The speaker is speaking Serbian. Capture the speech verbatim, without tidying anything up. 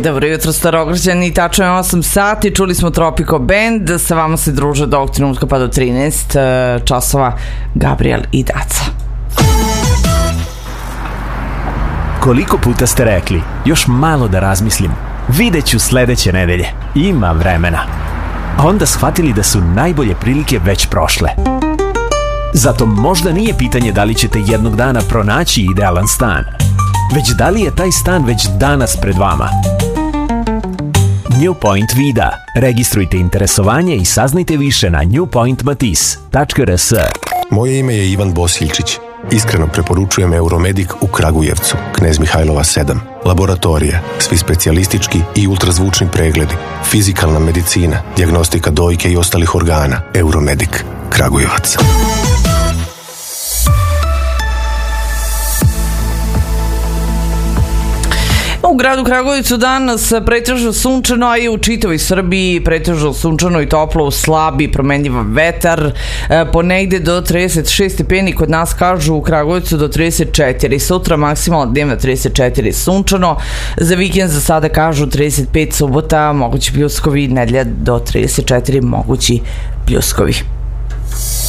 Dobro jutro, Starograđani, tačno je osam sati, čuli smo Tropico Band, sa vama se druže do ovog trenutka pa do trinaest časova Gabriel i Daca. Koliko puta ste rekli, još malo da razmislim, vidjet ću sledeće nedelje, ima vremena. A onda shvatili da su najbolje prilike već prošle. Zato možda nije pitanje da li ćete jednog dana pronaći idealan stan, već da li je taj stan već danas pred vama. New Point Vida. Registrujte interesovanje i saznajte više na new point matis tačka r s. Moje ime je Ivan Bosiljčić. Iskreno preporučujem Euromedik u Kragujevcu, Knez Mihajlova sedam. Laboratorije, svi specijalistički i ultrazvučni pregledi, fizikalna medicina, dijagnostika dojke i ostalih organa. Euromedik, Kragujevac. U gradu Kragujevcu danas pretežno sunčano, a i u čitavoj Srbiji pretežno sunčano i toplo, slabi promenljiv vetar, ponegde do trideset šest stepeni, kod nas kažu u Kragujevcu do trideset četiri, sutra maksimalno dnevno trideset četiri sunčano, za vikend za sada kažu trideset pet, subota mogući pljuskovi, nedelja do trideset četiri mogući pljuskovi.